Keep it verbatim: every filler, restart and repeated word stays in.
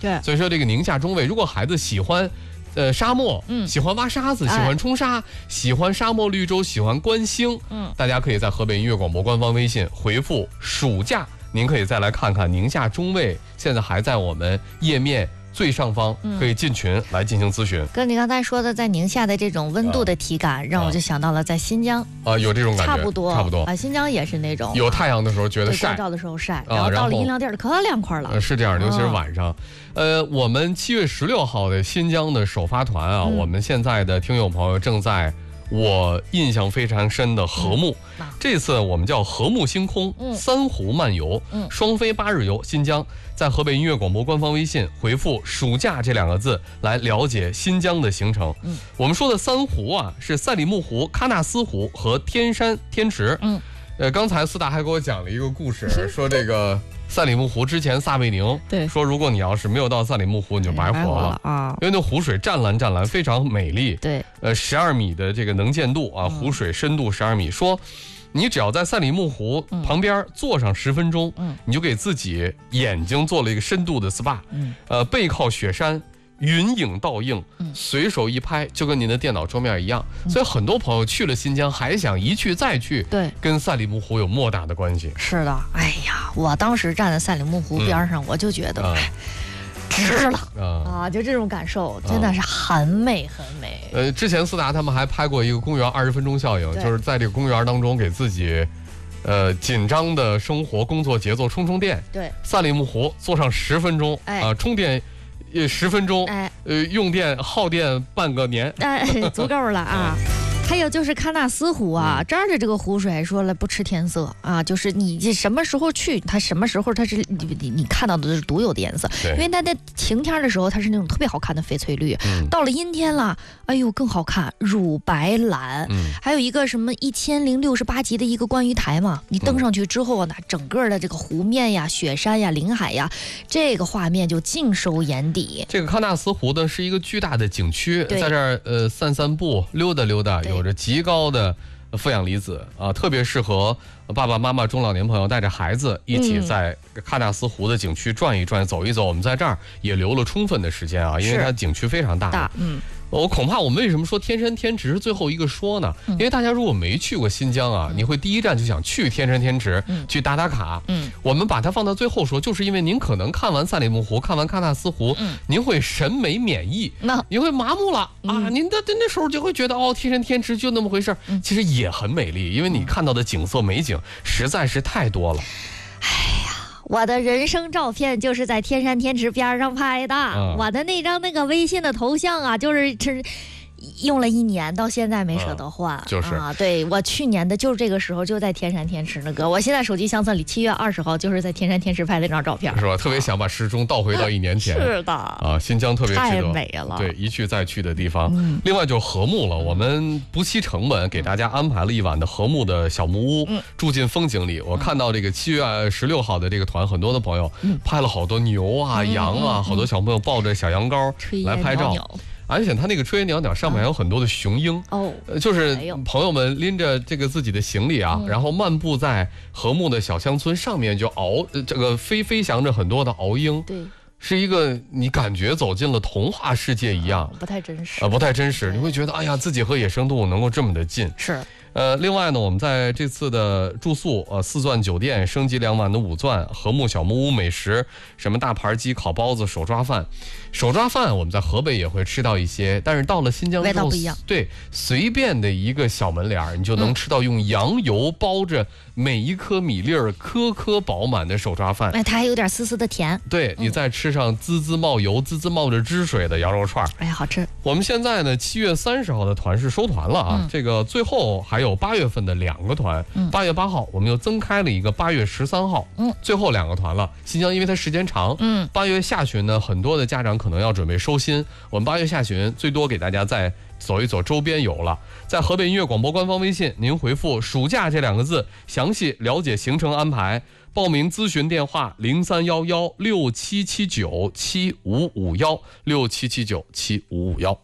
对， 所以说这个宁夏中卫，如果孩子喜欢。呃，沙漠，嗯，喜欢挖沙子，喜欢冲沙，哎、喜欢沙漠绿洲，喜欢观星，嗯，大家可以在河北音乐广播官方微信回复“暑假”，您可以再来看看宁夏中卫，现在还在我们页面最上方，可以进群来进行咨询。 嗯、跟你刚才说的，在宁夏的这种温度的体感，啊、让我就想到了在新疆啊、呃，有这种感觉， 差不多， 差不多啊，新疆也是那种有太阳的时候觉得晒， 光照的时候晒，然后到了阴凉地儿可凉快了、 呃。是这样，尤其是晚上。哦呃，我们七月十六号的新疆的首发团啊，嗯、我们现在的听友朋友正在我印象非常深的禾木，嗯啊、这次我们叫禾木星空、嗯、三湖漫游，嗯、双飞八日游新疆，在河北音乐广播官方微信回复“暑假”这两个字来了解新疆的行程。嗯，我们说的三湖啊，是赛里木湖、喀纳斯湖和天山天池。嗯，呃，刚才思达还给我讲了一个故事，说这个。赛里木湖之前，撒贝宁对说，如果你要是没有到赛里木湖，你就白活了啊！因为那湖水湛蓝湛蓝，非常美丽。对，呃，十二米的这个能见度啊，湖水深度十二米。说，你只要在赛里木湖旁边坐上十分钟，嗯，你就给自己眼睛做了一个深度的 S P A， 嗯，呃，背靠雪山。云影倒映，随手一拍就跟您的电脑桌面一样，嗯、所以很多朋友去了新疆还想一去再去，对，跟赛里木湖有莫大的关系。 是的，哎呀，我当时站在赛里木湖边上，嗯、我就觉得，哎、嗯，值了啊！啊，就这种感受真的是很美很美。 呃，之前思达他们还拍过一个公园二十分钟效应，就是在这个公园当中给自己。呃，紧张的生活工作节奏充充电。对，赛里木湖坐上十分钟，啊、哎呃，充电。呃，十分钟，哎，呃，用电耗电半个年， 哎，足够了啊。还有就是喀纳斯湖啊，嗯、这儿的这个湖水说了不吃天色啊，就是你这什么时候去，它什么时候它是你你你看到的都是独有的颜色，因为它在晴天的时候它是那种特别好看的翡翠绿，嗯、到了阴天了，哎呦更好看，乳白蓝，嗯、还有一个什么一千零六十八级的一个观鱼台嘛，你登上去之后呢，嗯、整个的这个湖面呀、雪山呀、林海呀，这个画面就尽收眼底。 这个喀纳斯湖呢是一个巨大的景区，在这儿呃散散步、溜达溜达。有着极高的负氧离子啊，特别适合爸爸妈妈、中老年朋友带着孩子一起在喀纳斯湖的景区转一转、走一走。我们在这儿也留了充分的时间啊，因为它景区非常大。大，嗯。我恐怕我们为什么说天山天池是最后一个说呢？因为大家如果没去过新疆啊，你会第一站就想去天山天池，去打打卡。嗯，我们把它放到最后说，就是因为您可能看完赛里木湖，看完喀纳斯湖，您会审美免疫，您会麻木了啊！您的那时候就会觉得哦，天山天池就那么回事，其实也很美丽，因为你看到的景色美景实在是太多了。 哎呀。我的人生照片就是在天山天池边上拍的，嗯、我的那张那个微信的头像啊，就是是用了一年，到现在没舍得换。嗯、 就是啊，对我去年的就是这个时候就在天山天池那个，我现在手机相册里七月二十号就是在天山天池拍那张照片， 是吧？特别想把时钟倒回到一年前。 是的啊，新疆特别值得， 太美了， 对，一去再去的地方。嗯、另外就是禾木了，我们不惜成本给大家安排了一晚的禾木的小木屋，嗯、住进风景里。我看到这个七月十六号的这个团，很多的朋友拍了好多牛啊、嗯、羊啊，嗯、好多小朋友抱着小羊羔来拍照。而且它那个炊烟袅袅上面还有很多的雄鹰哦，呃，就是朋友们拎着这个自己的行李啊，嗯、然后漫步在禾木的小乡村上面，就翱这个飞飞翔着很多的鳌鹰，对，是一个你感觉走进了童话世界一样， 嗯、不太真实啊、呃，不太真实，你会觉得哎呀，自己和野生动物能够这么的近， 是。 呃，另外呢，我们在这次的住宿，呃，四钻酒店升级两晚的五钻，禾木小木屋美食，什么大盘鸡、烤包子、手抓饭，手抓饭我们在河北也会吃到一些，但是到了新疆之后， 味道不一样。 对，随便的一个小门脸，你就能吃到用羊油包着每一颗米粒儿，颗颗饱满的手抓饭。 哎，它还有点丝丝的甜。 对，你再吃上滋滋冒油、滋滋冒着汁水的羊肉串， 哎，好吃。 我们现在呢，七月三十号的团是收团了啊，嗯、这个最后还有。有八月份的两个团，八月八号我们又增开了一个八月十三号，嗯，最后两个团了。新疆因为它时间长，嗯，八月下旬呢，很多的家长可能要准备收心，我们八月下旬最多给大家再走一走周边游了。在河北音乐广播官方微信，您回复“暑假”这两个字，详细了解行程安排。报名咨询电话零三幺幺六七七九七五五幺六七七九七五五幺。